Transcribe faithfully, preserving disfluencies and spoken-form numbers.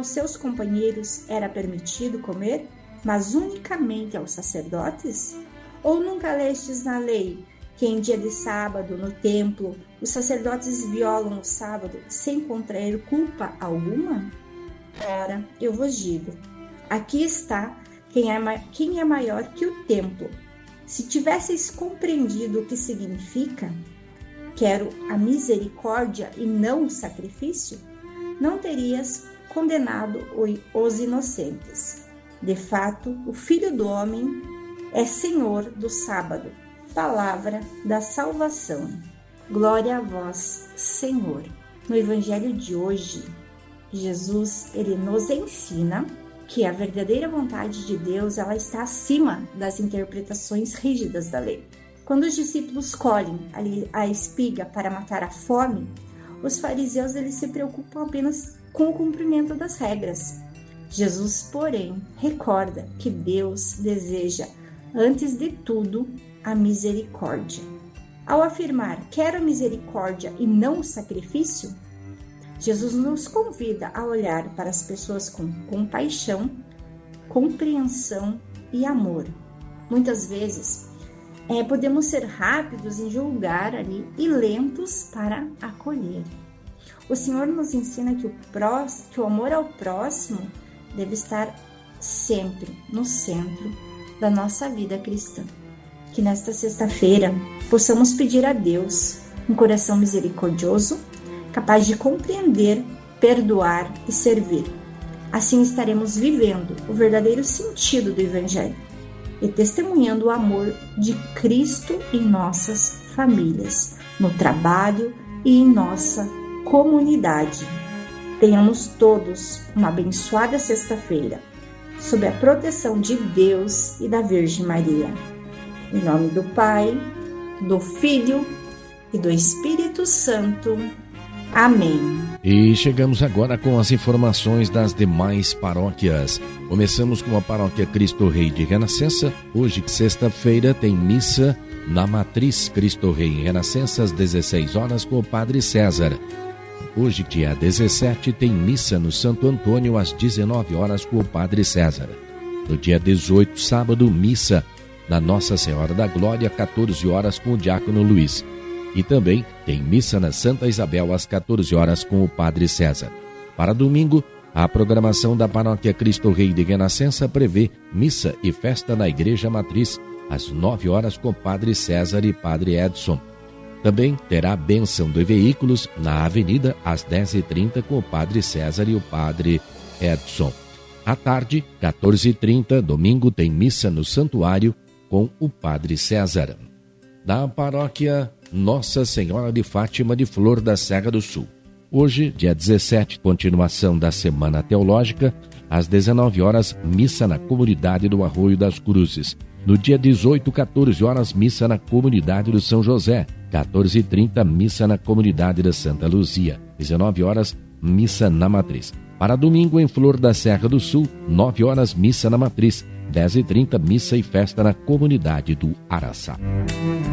aos seus companheiros era permitido comer, mas unicamente aos sacerdotes? Ou nunca lestes na lei que em dia de sábado, no templo, os sacerdotes violam o sábado sem contrair culpa alguma? Ora, eu vos digo, aqui está quem é, quem é maior que o templo. Se tivesseis compreendido o que significa, quero a misericórdia e não o sacrifício, não terias condenado os inocentes. De fato, o Filho do Homem é Senhor do sábado. Palavra da salvação. Glória a vós, Senhor. No Evangelho de hoje, Jesus ele nos ensina que a verdadeira vontade de Deus ela está acima das interpretações rígidas da lei. Quando os discípulos colhem a espiga para matar a fome, os fariseus eles se preocupam apenas com o cumprimento das regras. Jesus, porém, recorda que Deus deseja, antes de tudo, a misericórdia. Ao afirmar, quero a misericórdia e não o sacrifício, Jesus nos convida a olhar para as pessoas com compaixão, compreensão e amor. Muitas vezes, é, podemos ser rápidos em julgar ali e lentos para acolher. O Senhor nos ensina que o, próximo, que o amor ao próximo deve estar sempre no centro da nossa vida cristã. Que nesta sexta-feira possamos pedir a Deus um coração misericordioso, capaz de compreender, perdoar e servir. Assim estaremos vivendo o verdadeiro sentido do Evangelho e testemunhando o amor de Cristo em nossas famílias, no trabalho e em nossa comunidade. Tenhamos todos uma abençoada sexta-feira, sob a proteção de Deus e da Virgem Maria. Em nome do Pai, do Filho e do Espírito Santo. Amém. E chegamos agora com as informações das demais paróquias. Começamos com a paróquia Cristo Rei de Renascença. Hoje, sexta-feira, tem missa na Matriz Cristo Rei em Renascença às dezesseis horas com o Padre César. Hoje, dia dezessete, tem missa no Santo Antônio às dezenove horas com o Padre César. No dia dezoito, sábado, missa na Nossa Senhora da Glória, quatorze horas com o Diácono Luiz. E também tem missa na Santa Isabel às quatorze horas com o Padre César. Para domingo, a programação da Paróquia Cristo Rei de Renascença prevê missa e festa na Igreja Matriz às nove horas com o Padre César e Padre Edson. Também terá bênção de veículos na Avenida às dez e trinta com o Padre César e o Padre Edson. À tarde, quatorze e trinta, domingo, tem missa no Santuário com o Padre César. Na Paróquia Nossa Senhora de Fátima de Flor da Serra do Sul. Hoje, dia dezessete, continuação da Semana Teológica, às dezenove horas, missa na comunidade do Arroio das Cruzes. No dia dezoito, quatorze horas, missa na comunidade do São José. quatorze e trinta, missa na comunidade da Santa Luzia. dezenove horas, missa na Matriz. Para domingo, em Flor da Serra do Sul, nove horas, missa na Matriz. dez e trinta, missa e festa na comunidade do Araçá.